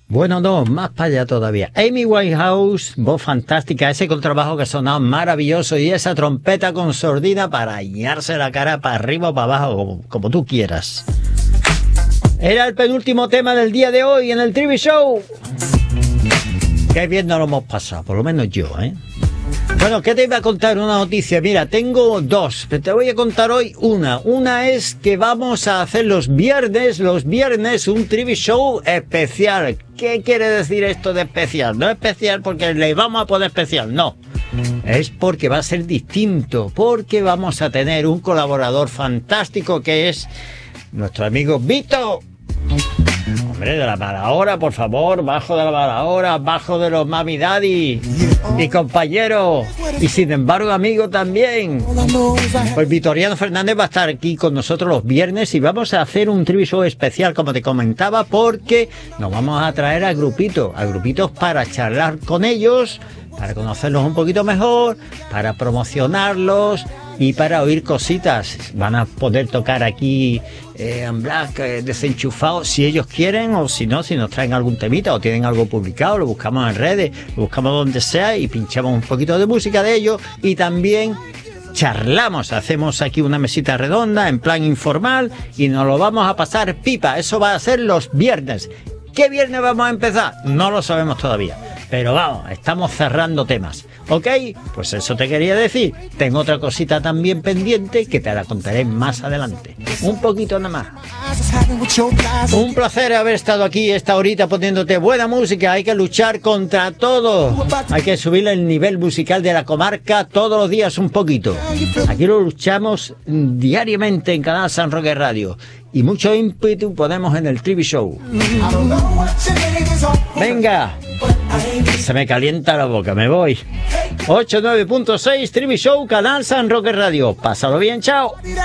Bueno, no, más para allá todavía. Amy Winehouse, voz fantástica, ese contrabajo que sonaba maravilloso y esa trompeta con sordina para dañarse la cara para arriba o para abajo, como tú quieras. Era el penúltimo tema del día de hoy en el Trivi Show. Qué bien nos lo hemos pasado, por lo menos yo, ¿eh? Bueno, ¿qué te iba a contar? Una noticia. Mira, tengo dos, pero te voy a contar hoy una. Una es que vamos a hacer los viernes, un Trivi Show especial. ¿Qué quiere decir esto de especial? No especial porque le vamos a poner especial, no. Es porque va a ser distinto, porque vamos a tener un colaborador fantástico que es nuestro amigo Vito. Hombre, de la mala hora, por favor, bajo de la mala hora, bajo de los Mami Daddy, mi compañero, y sin embargo amigo también. Pues Vitoriano Fernández va a estar aquí con nosotros los viernes y vamos a hacer un Trivi Show especial, como te comentaba, porque nos vamos a traer a grupitos para charlar con ellos, para conocerlos un poquito mejor, para promocionarlos y para oír cositas. Van a poder tocar aquí en Black, desenchufados, si ellos quieren, o si no, si nos traen algún temita o tienen algo publicado, lo buscamos en redes, lo buscamos donde sea y pinchamos un poquito de música de ellos y también charlamos, hacemos aquí una mesita redonda en plan informal y nos lo vamos a pasar pipa. Eso va a ser los viernes. ¿Qué viernes vamos a empezar? No lo sabemos todavía, pero vamos, estamos cerrando temas. ¿Ok? Pues eso te quería decir. Tengo otra cosita también pendiente que te la contaré más adelante. Un poquito nada más. Un placer haber estado aquí esta horita poniéndote buena música. Hay que luchar contra todo. Hay que subir el nivel musical de la comarca todos los días un poquito. Aquí lo luchamos diariamente en Canal San Roque Radio. Y mucho ímpetu ponemos en el Trivi Show. Venga, se me calienta la boca, me voy. 89.6 Trivi Show, Canal San Roque Radio. Pásalo bien, chao.